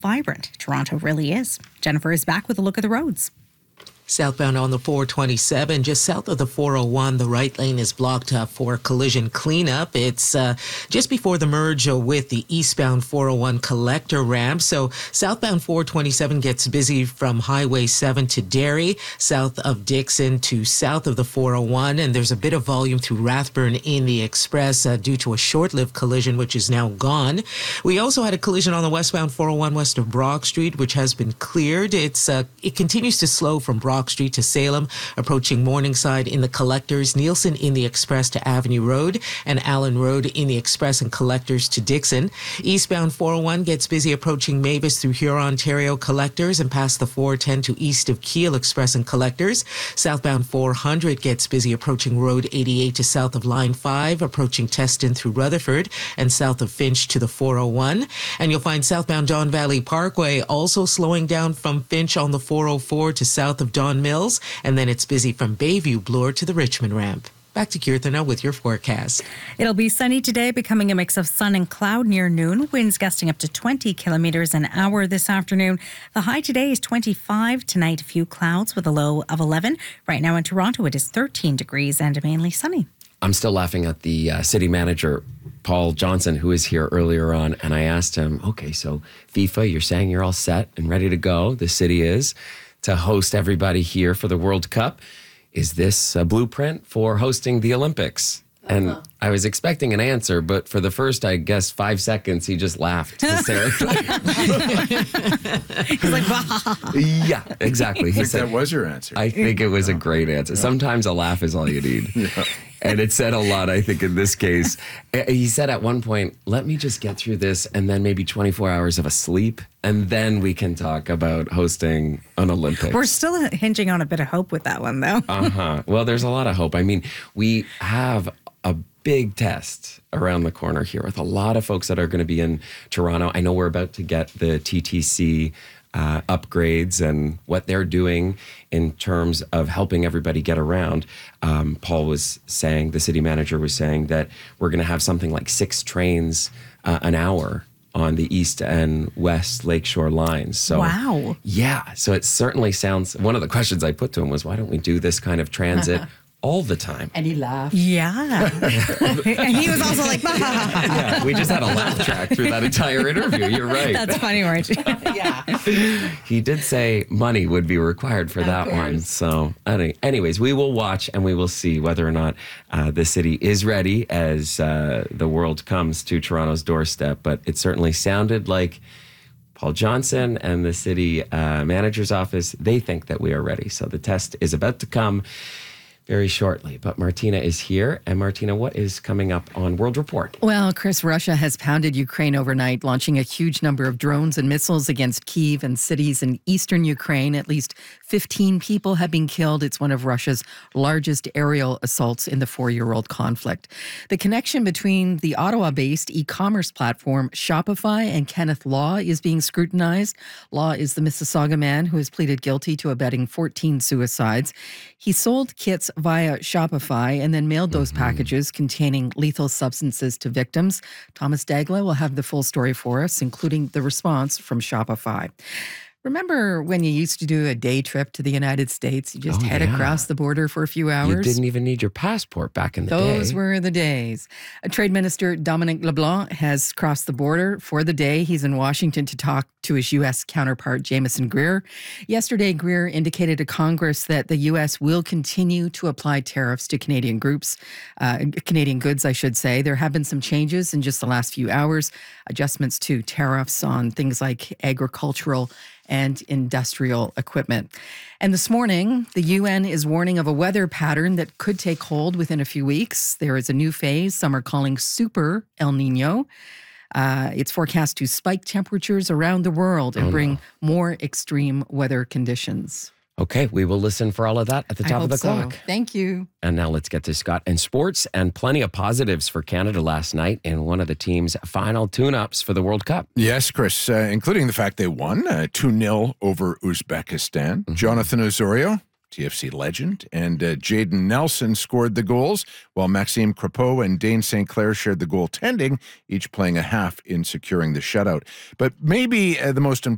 vibrant Toronto really is. Jennifer is back with a look at the roads. Southbound on the 427, just south of the 401, the right lane is blocked up for collision cleanup. It's just before the merge with the eastbound 401 collector ramp. So southbound 427 gets busy from Highway 7 to Derry, south of Dixon to south of the 401. And there's a bit of volume through Rathburn in the express due to a short-lived collision, which is now gone. We also had a collision on the westbound 401 west of Brock Street, which has been cleared. It continues to slow from Brock Street to Salem, approaching Morningside in the Collectors, Nielsen in the Express to Avenue Road, and Allen Road in the Express and Collectors to Dixon. Eastbound 401 gets busy approaching Mavis through Huron, Ontario Collectors and past the 410 to east of Kiel Express and Collectors. Southbound 400 gets busy approaching Road 88 to south of Line 5, approaching Teston through Rutherford and south of Finch to the 401. And you'll find southbound Don Valley Parkway also slowing down from Finch on the 404 to south of Don Mills, and then it's busy from Bayview Bloor to the Richmond ramp. Back to Kirtana with your forecast. It'll be sunny today, becoming a mix of sun and cloud near noon. Winds gusting up to 20 kilometers an hour this afternoon. The high today is 25. Tonight, a few clouds with a low of 11. Right now in Toronto, it is 13 degrees and mainly sunny. I'm still laughing at the city manager, Paul Johnson, who was here earlier on, and I asked him, okay, so FIFA, you're saying you're all set and ready to go. The city is to host everybody here for the World Cup. Is this a blueprint for hosting the Olympics? And I was expecting an answer, but for the first, I guess, 5 seconds, he just laughed hysterically. He's like, bah. Yeah, exactly. I think that was your answer. I think it was a great answer. Sometimes a laugh is all you need. Yeah. And it said a lot, I think, in this case. He said at one point, let me just get through this and then maybe 24 hours of a sleep, and then we can talk about hosting an Olympics. We're still hinging on a bit of hope with that one, though. Well, there's a lot of hope. I mean, we have a big test around the corner here with a lot of folks that are going to be in Toronto. I know we're about to get the TTC upgrades and what they're doing in terms of helping everybody get around. Paul was saying, the city manager was saying that we're going to have something like 6 trains an hour on the east and west lakeshore lines. So, wow. Yeah. So it certainly sounds, one of the questions I put to him was, why don't we do this kind of transit all the time? And he laughed. Yeah. And he was also like, yeah, we just had a laugh track through that entire interview. You're right. That's funny, Margie. Yeah. He did say money would be required for that one. So anyways, we will watch and we will see whether or not the city is ready as the world comes to Toronto's doorstep. But it certainly sounded like Paul Johnson and the city manager's office, they think that we are ready. So the test is about to come very shortly. But Martina is here. And Martina, what is coming up on World Report? Well, Chris, Russia has pounded Ukraine overnight, launching a huge number of drones and missiles against Kyiv and cities in eastern Ukraine. At least 15 people have been killed. It's one of Russia's largest aerial assaults in the 4-year-old conflict. The connection between the Ottawa-based e-commerce platform Shopify and Kenneth Law is being scrutinized. Law is the Mississauga man who has pleaded guilty to abetting 14 suicides. He sold kits via Shopify and then mailed those packages containing lethal substances to victims. Thomas Dagla will have the full story for us, including the response from Shopify. Remember when you used to do a day trip to the United States? You just head across the border for a few hours. You didn't even need your passport back in the day. Those were the days. Trade Minister Dominic LeBlanc has crossed the border for the day. He's in Washington to talk to his U.S. counterpart, Jameson Greer. Yesterday, Greer indicated to Congress that the U.S. will continue to apply tariffs to Canadian goods, I should say. There have been some changes in just the last few hours, adjustments to tariffs on things like agricultural and industrial equipment. And this morning, the UN is warning of a weather pattern that could take hold within a few weeks. There is a new phase some are calling Super El Nino. It's forecast to spike temperatures around the world and bring more extreme weather conditions. Okay, we will listen for all of that at the top of the clock. Thank you. And now let's get to Scott and sports, and plenty of positives for Canada last night in one of the team's final tune-ups for the World Cup. Yes, Chris, including the fact they won 2-0 over Uzbekistan. Jonathan Osorio, TFC legend, and Jaden Nelson scored the goals, while Maxime Crepeau and Dane St. Clair shared the goaltending, each playing a half in securing the shutout. But maybe the most important